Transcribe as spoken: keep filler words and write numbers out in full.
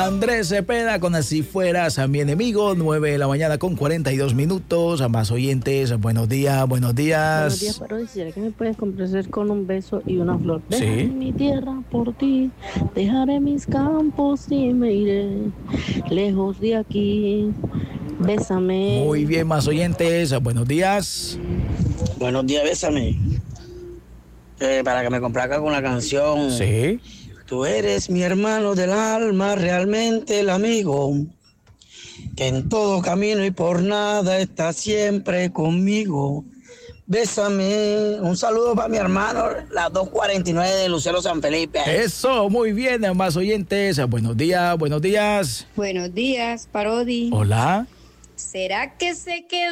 Andrés Cepeda con Así Fueras a mi enemigo, nueve de la mañana con cuarenta y dos minutos. A más oyentes, buenos días, buenos días. Buenos días, pero ¿será que me puedes complacer con un beso y una flor? Sí. Dejaré mi tierra por ti, dejaré mis campos y me iré lejos de aquí. Bésame. Muy bien, más oyentes, buenos días. Buenos días, bésame. Eh, para que me complazca con la canción. Sí. Tú eres mi hermano del alma, realmente el amigo, que en todo camino y por nada está siempre conmigo. Bésame. Un saludo para mi hermano, las dos cuarenta y nueve de Lucero San Felipe. Eso, muy bien, más oyentes, buenos días, buenos días. Buenos días, Parodi. Hola. ¿Será que se quedó